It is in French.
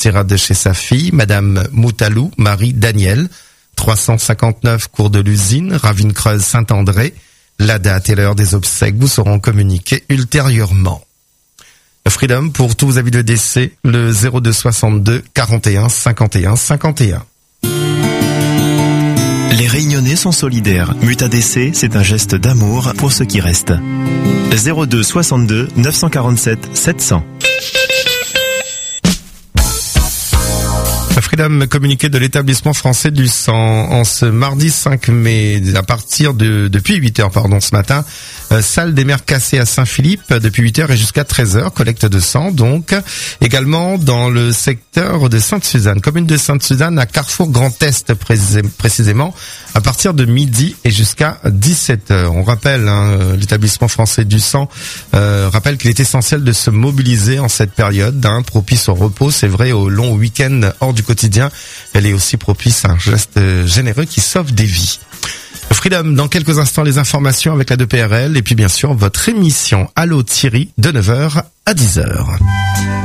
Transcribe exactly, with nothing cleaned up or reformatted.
sortira de chez sa fille, Madame Moutalou, Marie Daniel, trois cent cinquante-neuf cours de l'Usine, Ravine-Creuse Saint-André. La date et l'heure des obsèques vous seront communiquées ultérieurement. Freedom pour tous vos avis de décès, le zéro deux soixante-deux quarante et un cinquante et un cinquante et un. Les Réunionnais sont solidaires. Muta décès, c'est un geste d'amour pour ceux qui restent. zéro deux soixante-deux neuf cent quarante-sept sept cents. Freedom, communiqué de l'établissement français du sang en ce mardi cinq mai à partir de depuis huit heures pardon ce matin, euh, salle des Mères Cassées à Saint-Philippe depuis huit heures et jusqu'à treize heures, collecte de sang donc. Également dans le secteur de Sainte-Suzanne, commune de Sainte-Suzanne à Carrefour Grand Est précisément, à partir de midi et jusqu'à dix-sept heures. On rappelle hein, l'établissement français du sang euh, rappelle qu'il est essentiel de se mobiliser en cette période hein, propice au repos, c'est vrai, au long week-end hors du quotidien. Elle est aussi propice à un geste généreux qui sauve des vies. Freedom, dans quelques instants, les informations avec la deux P R L et puis bien sûr votre émission Allô Thierry de neuf heures à dix heures.